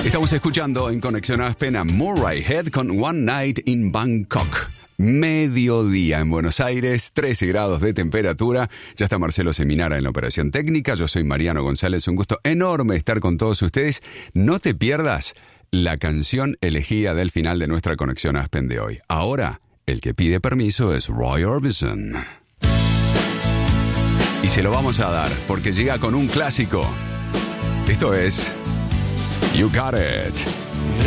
Estamos escuchando en Conexión Aspen a Murray Head con One Night in Bangkok. Mediodía en Buenos Aires, 13 grados de temperatura. Ya está Marcelo Seminara en la operación técnica. Yo soy Mariano González. Un gusto enorme estar con todos ustedes. No te pierdas la canción elegida del final de nuestra Conexión Aspen de hoy. Ahora, el que pide permiso es Roy Orbison. Y se lo vamos a dar porque llega con un clásico. Esto es You Got It.